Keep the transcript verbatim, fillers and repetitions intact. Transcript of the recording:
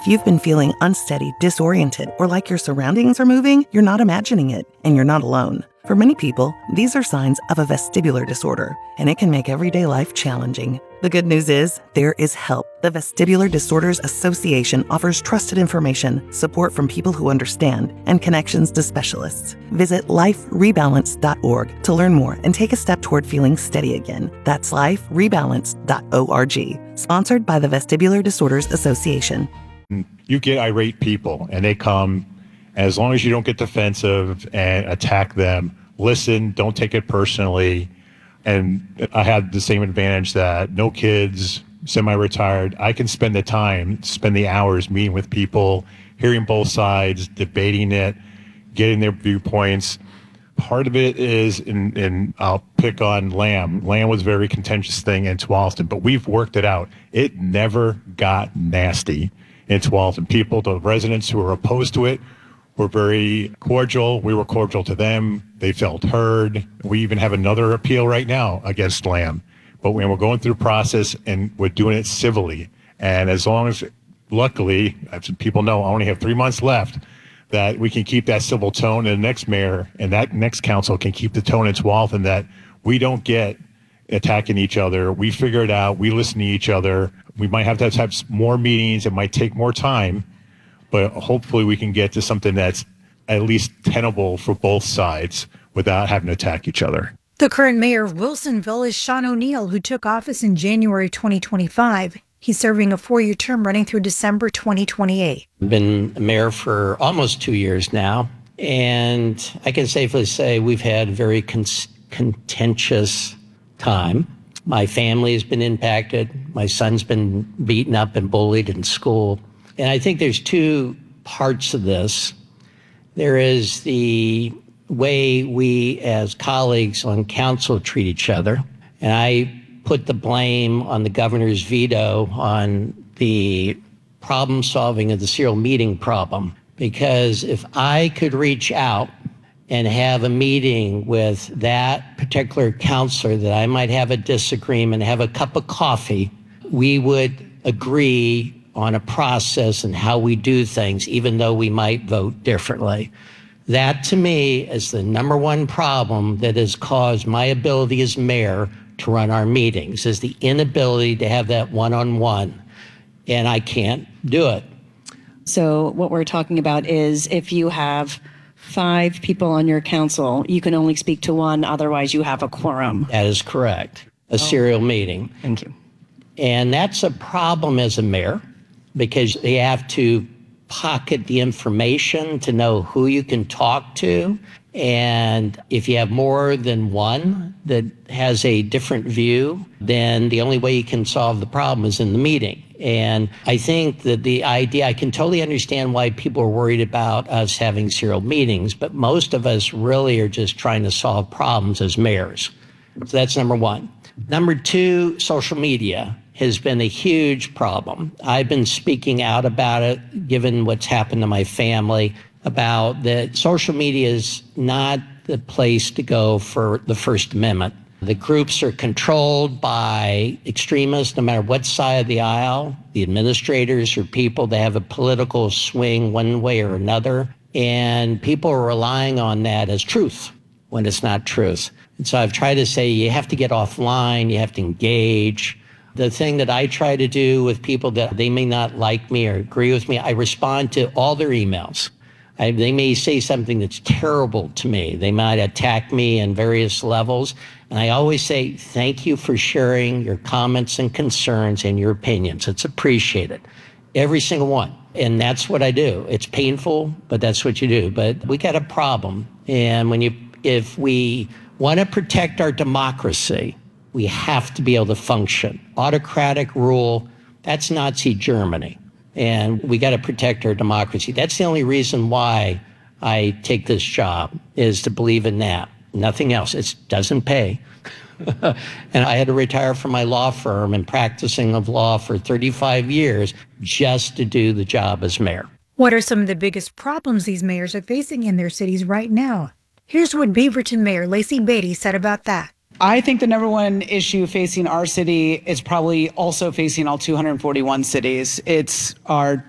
If you've been feeling unsteady, disoriented, or like your surroundings are moving, you're not imagining it, and you're not alone. For many people, these are signs of a vestibular disorder, and it can make everyday life challenging. The good news is, there is help. The Vestibular Disorders Association offers trusted information, support from people who understand, and connections to specialists. Visit life rebalance dot org to learn more and take a step toward feeling steady again. That's life rebalance dot org. Sponsored by the Vestibular Disorders Association. You get irate people, and they come, as long as you don't get defensive and attack them, listen, don't take it personally. And I had the same advantage that no kids, semi-retired. I can spend the time, spend the hours meeting with people, hearing both sides, debating it, getting their viewpoints. Part of it is, and in, in, I'll pick on Lamb. Lamb was a very contentious thing in Tualatin, but we've worked it out. It never got nasty in Tualatin. People, the residents who were opposed to it, were very cordial. We were cordial to them. They felt heard. We even have another appeal right now against Lamb. But when we're going through the process and we're doing it civilly, and as long as, luckily, as people know, I only have three months left, that we can keep that civil tone, and the next mayor and that next council can keep the tone in Tualatin, that we don't get attacking each other. We figure it out. We listen to each other. We might have to have more meetings. It might take more time, but hopefully we can get to something that's at least tenable for both sides without having to attack each other. The current mayor of Wilsonville is Sean O'Neill, who took office in January twenty twenty-five. He's serving a four-year term running through December twenty twenty-eight. I've been mayor for almost two years now, and I can safely say we've had a very con- contentious time. My family has been impacted. My son's been beaten up and bullied in school. And I think there's two parts of this. There is the way we as colleagues on council treat each other. And I put the blame on the governor's veto on the problem solving of the serial meeting problem. Because if I could reach out and have a meeting with that particular counselor that I might have a disagreement, have a cup of coffee, we would agree on a process and how we do things, even though we might vote differently. That, to me, is the number one problem that has caused my ability as mayor to run our meetings, is the inability to have that one-on-one, and I can't do it. So what we're talking about is if you have five people on your council, you can only speak to one, otherwise you have a quorum. That is correct, a oh. serial meeting. Thank you. And that's a problem as a mayor, because they have to pocket the information to know who you can talk to. And if you have more than one that has a different view, then the only way you can solve the problem is in the meeting. And I think that the idea, I can totally understand why people are worried about us having serial meetings, but most of us really are just trying to solve problems as mayors. So that's number one. Number two, social media has been a huge problem. I've been speaking out about it, given what's happened to my family, about that social media is not the place to go for the First Amendment. The groups are controlled by extremists, no matter what side of the aisle. The administrators are people that have a political swing one way or another, and people are relying on that as truth when it's not truth. And so I've tried to say you have to get offline, you have to engage. The thing that I try to do with people that they may not like me or agree with me, I respond to all their emails. I, they may say something that's terrible to me. They might attack me in various levels. And I always say, thank you for sharing your comments and concerns and your opinions. It's appreciated. Every single one. And that's what I do. It's painful, but that's what you do. But we got a problem. And when you, if we want to protect our democracy, we have to be able to function. Autocratic rule, that's Nazi Germany. And we got to protect our democracy. That's the only reason why I take this job, is to believe in that. Nothing else. It doesn't pay. And I had to retire from my law firm and practicing of law for thirty-five years just to do the job as mayor. What are some of the biggest problems these mayors are facing in their cities right now? Here's what Beaverton Mayor Lacey Beatty said about that. I think the number one issue facing our city is probably also facing all two hundred forty-one cities. It's our